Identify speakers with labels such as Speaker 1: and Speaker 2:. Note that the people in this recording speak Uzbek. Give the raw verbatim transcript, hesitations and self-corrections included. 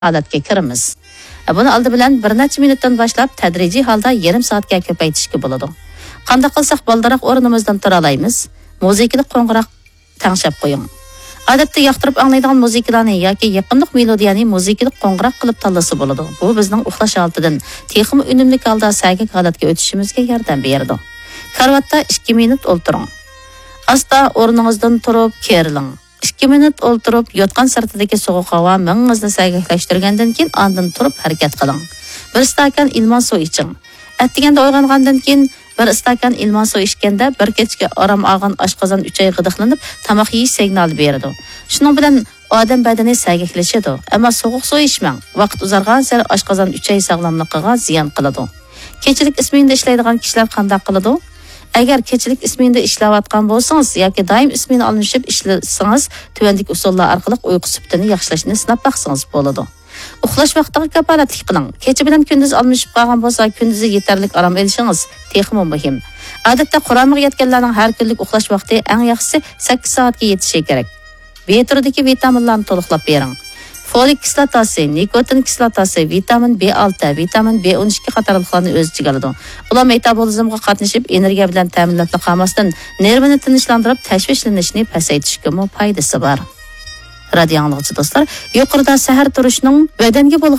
Speaker 1: holatga kiramiz. Buni oldi bilan bir necha minutdan boshlab tadrijiy holda yarim soatga ko'paytirishga bo'ladi. Qanday qilsak baldaroq o'rnimizdan tura olamiz? Muzikani qo'ng'iroq tanglab qo'ying. Odatda yoqtirib anglaydigan muzikalarni yoki yaqinliq melodiyani muzikani qo'ng'iroq qilib tanlasa bo'ladi. Bu bizning uxlash holatidan texmi unumli holda sagak holatga o'tishimizga yordam beradi. Karvatda ikki minut o'ltiring. Asta o'rningizdan turib keriling. ikki minut o'ltirib yotgan sirtidagi sovuq havo mingizni sagaklashtirgandan keyin ondan turib harakat qiling. Bir stakan ilmon suv iching. Attiganda uyg'ongandan keyin bir stakan ilmon suv ichganda bir kechga orom olgan oshqozon uch oy g'idiqlanib tomoq yeyish signali beradi. Shuning bilan odam badani sagaklashadi. Ammo sovuq suv ichmang. Vaqt uzargan sari oshqozon uch oy sog'lomligiga ziyon qiladi. Kechilik ismingda ishlaydigan kishilar qanday qiladi? Agar kechilik ismingda ishlayotgan bo'lsangiz yoki doim ismini almashib ishlasangiz, tuvandagi usullar orqali uyqu sifatini yaxshilashni sinab baqsangiz bo'ladi. Uxlash vaqtiga kafolatlik qiling. Kecha bilan kunduz almashib qolgan bo'lsa, kunduzi yetarli orom olishingiz texmi muhim. Odatda Qur'onga yetganlarning har kunlik uxlash vaqti eng yaxshisi sakkiz soatga yetishi kerak. B turidagi vitaminlarni to'liqlab bering. Folik kislotasi, nikotin kislotasi, vitamin B olti, vitamin B o'n ikki qatorliqlarni o'z ichiga oladi. Ular metabolizmga qatnashib, energiya bilan ta'minlanib qolmasdan nervni tinchlantirib, tashvishlanishni pasaytirishga foydasi bor. Radio anglovchi do'stlar, yuqorida sahar turishning badanga bo'lgan